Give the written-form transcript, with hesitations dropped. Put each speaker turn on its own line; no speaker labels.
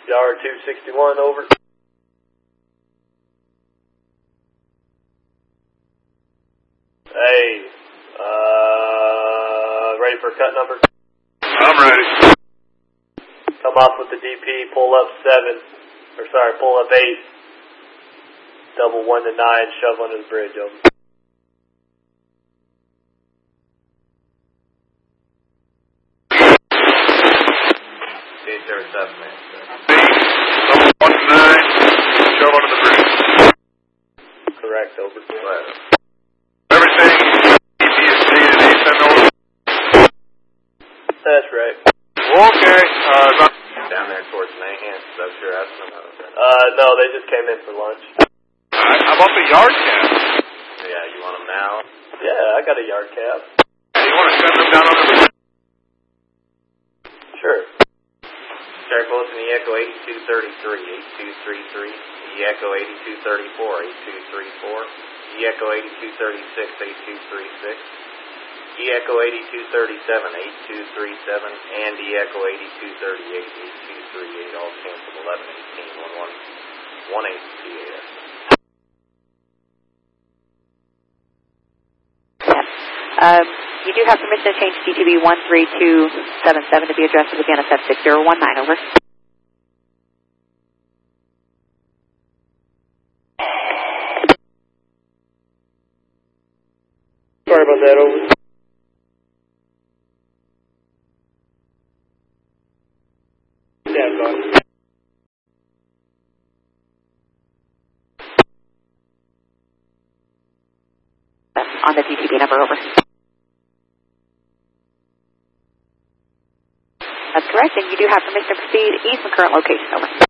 Yard 261, over. Hey, ready for cut number?
I'm ready.
Come off with the DP, pull up 8. Double 1 to 9, shove under the bridge, over.
Service up, man.
Double 1 to 9, shove under the bridge.
Correct, over.
Everything EPSD and ASN over?
That's right.
Okay,
Down there towards Mayhem, so I'm sure that's another.
No, they just came in for lunch.
how about the yard cap?
Yeah, you want them now?
Yeah, I got a yard cap.
Hey, you want to send them down on the bridge?
Sure.
Start close in the Echo 8233, 8233, the Echo 8234, 8234, the Echo 8236, 8236, the Echo 8237, 8237, and the Echo 8238, 8238, all canceled 1118, 1118 PAS.
You do have permission to change DTB 13277 to be addressed to the NSF 6019, over.
Sorry about that, over. Stand by.
On the DTB number, over. That's correct, and you do have permission to proceed east from current location, over.